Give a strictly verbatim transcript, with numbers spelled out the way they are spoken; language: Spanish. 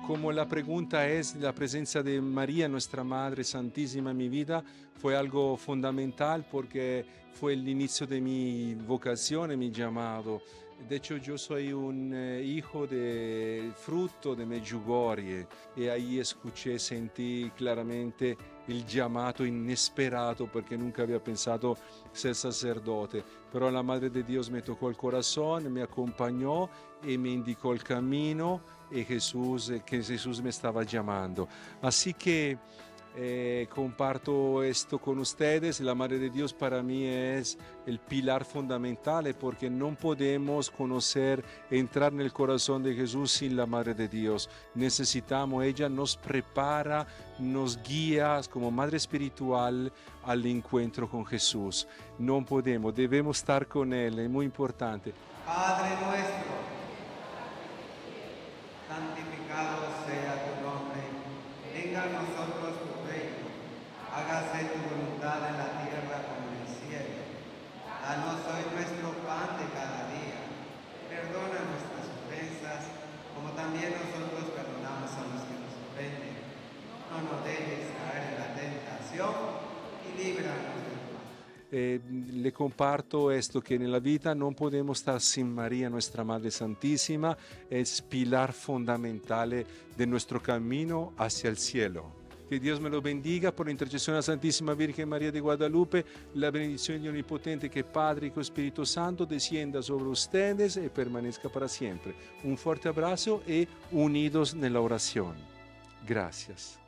como la pregunta es, la presencia de María, nuestra Madre Santísima en mi vida, fue algo fundamental porque fue el inicio de mi vocación, de mi llamado. De hecho, yo soy un eh, hijo de fruto de Medjugorje y ahí escuché, sentí claramente el llamado inesperado porque nunca había pensado ser sacerdote. Pero la Madre de Dios me tocó el corazón, me acompañó y me indicó el camino y Jesús, que Jesús me estaba llamando. Así que eh, comparto esto con ustedes. La Madre de Dios para mí es el pilar fundamental porque no podemos conocer, entrar en el corazón de Jesús sin la Madre de Dios. Necesitamos, ella nos prepara, nos guía como Madre espiritual al encuentro con Jesús. No podemos, debemos estar con Él, es muy importante. Padre nuestro, santificado sea tu nombre, venga a nosotros tu reino, hágase tu voluntad en la tierra como en el cielo. Danos hoy nuestro pan de cada día, perdona nuestras ofensas, como también nosotros perdonamos a los que nos ofenden. No nos dejes caer en la tentación y líbranos del mal. Eh, le comparto esto, que en la vida no podemos estar sin María, nuestra Madre Santísima, es pilar fundamental de nuestro camino hacia el cielo. Que Dios me lo bendiga por la intercesión de la Santísima Virgen María de Guadalupe, la bendición de Omnipotente que Padre y Espíritu Santo descienda sobre ustedes y permanezca para siempre. Un fuerte abrazo y unidos en la oración. Gracias.